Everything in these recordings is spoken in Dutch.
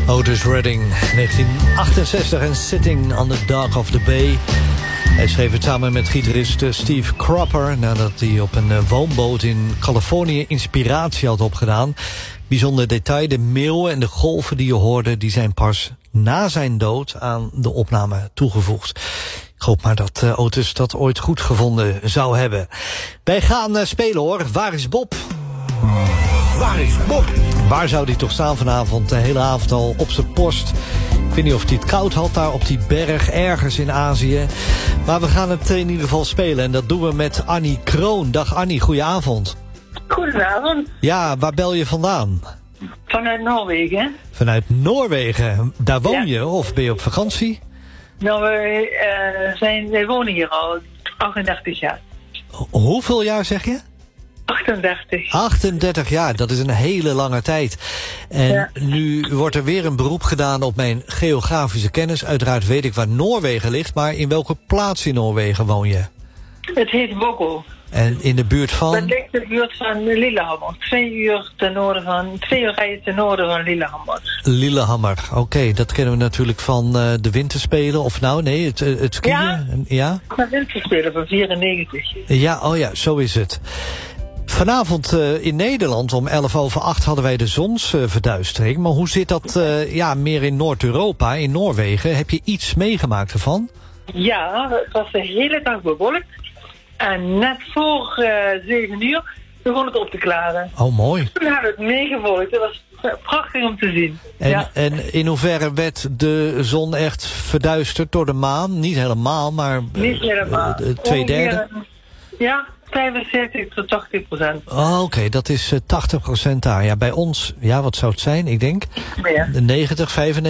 Otis Redding, 1968 en Sitting on the Dock of the Bay. Hij schreef het samen met gitarist Steve Cropper... nadat hij op een woonboot in Californië inspiratie had opgedaan. Bijzonder detail, de meeuwen en de golven die je hoorde... die zijn pas na zijn dood aan de opname toegevoegd. Ik hoop maar dat Otis dat ooit goed gevonden zou hebben. Wij gaan spelen hoor. Waar is Bob? Waar is Bob? Waar zou hij toch staan vanavond? De hele avond al op zijn post. Ik weet niet of hij het koud had daar op die berg ergens in Azië. Maar we gaan het in ieder geval spelen. En dat doen we met Annie Kroon. Dag Annie, goedenavond. Goedenavond. Ja, waar bel je vandaan? Vanuit Noorwegen. Vanuit Noorwegen. Daar woon je of ben je op vakantie? Nou, wij wonen hier al 38 jaar. Hoeveel jaar zeg je? 38. 38 jaar, dat is een hele lange tijd. En ja. Nu wordt er weer een beroep gedaan op mijn geografische kennis. Uiteraard weet ik waar Noorwegen ligt, maar in welke plaats in Noorwegen woon je? Het heet Boggo. En in de buurt van? Dat ligt in de buurt van Lillehammer. 2 uur rijden ten noorden van Lillehammer. Lillehammer, oké. Dat kennen we natuurlijk van de winterspelen. Of nou, nee, het skiën. Ja? De winterspelen van 94. Ja, oh ja, zo is het. Vanavond in Nederland om 7:11 hadden wij de zonsverduistering. Maar hoe zit dat meer in Noord-Europa, in Noorwegen? Heb je iets meegemaakt ervan? Ja, het was de hele dag bewolkt. En net voor 7 uur begon het op te klaren. Oh, mooi. Toen hadden we het meegevolgd. Dat was prachtig om te zien. En in hoeverre werd de zon echt verduisterd door de maan? Niet helemaal, maar niet helemaal. 2/3? Ja, 75 tot 80%. Oh, oké, dat is 80% daar. Ja, bij ons, ja, wat zou het zijn? Ik denk 90,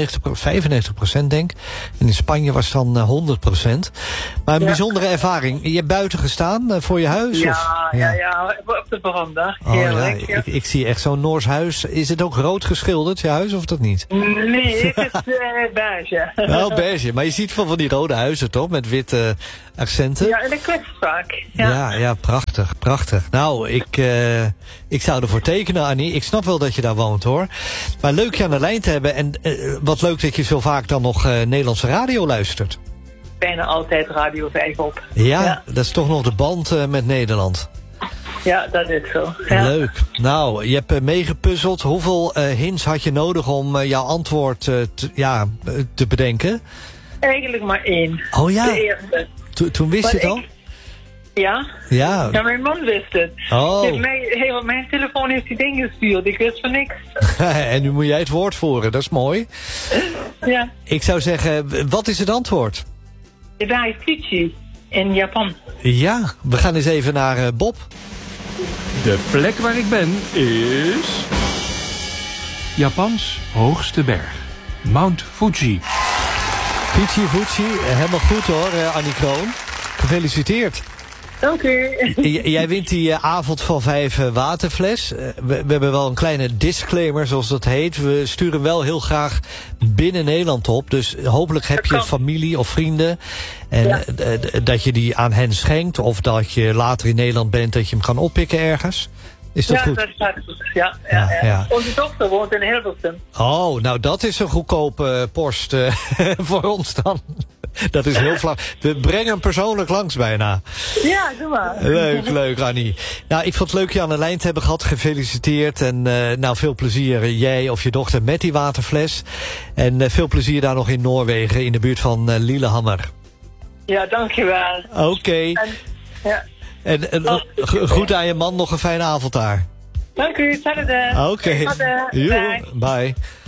95% denk. En in Spanje was het dan 100%. Maar een bijzondere ervaring. Je hebt buiten gestaan voor je huis? Ja, op de veranda. Heerlijk. Ja, ik zie echt zo'n Noors huis. Is het ook rood geschilderd, je huis, of dat niet? Nee, het is beige. Nou, beige. Maar je ziet van die rode huizen, toch? Met witte accenten. Ja, en de kwetsvaak. Ja, prachtig, prachtig. Nou, ik zou ervoor tekenen, Annie. Ik snap wel dat je daar woont, hoor. Maar leuk je aan de lijn te hebben. En wat leuk dat je zo vaak dan nog Nederlandse radio luistert. Bijna altijd Radio 5 op. Ja, dat is toch nog de band met Nederland. Ja, dat is zo. Ja. Leuk. Nou, je hebt meegepuzzeld. Hoeveel hints had je nodig om jouw antwoord te bedenken? Eigenlijk maar 1. Oh ja? De eerste. Toen wist je het al? Ja, mijn man wist het. Oh. Op mijn telefoon heeft hij ding gestuurd. Ik wist van niks. En nu moet jij het woord voeren, dat is mooi. Ja. Ik zou zeggen, wat is het antwoord? Daar is Fiji in Japan. Ja, we gaan eens even naar Bob. De plek waar ik ben is Japans hoogste berg, Mount Fuji. Fuji, helemaal goed hoor, Annie Kroon. Gefeliciteerd. Dank u. Jij wint die avond van 5 waterfles. We hebben wel een kleine disclaimer, zoals dat heet. We sturen wel heel graag binnen Nederland op. Dus hopelijk heb je familie of vrienden. En dat je die aan hen schenkt. Of dat je later in Nederland bent, dat je hem kan oppikken ergens. Is dat goed? Ja, dat gaat goed. Ja. Onze dochter woont in Hilversum. Oh, nou dat is een goedkope post voor ons dan. Dat is heel vlak. We brengen hem persoonlijk langs bijna. Ja, doe maar. Leuk, Annie. Nou, ik vond het leuk je aan de lijn te hebben gehad. Gefeliciteerd. En veel plezier, jij of je dochter, met die waterfles. En veel plezier daar nog in Noorwegen, in de buurt van Lillehammer. Ja, dankjewel. Oké. En goed aan je man, nog een fijne avond daar. Dank u, hetzelfde. Oké. Bye.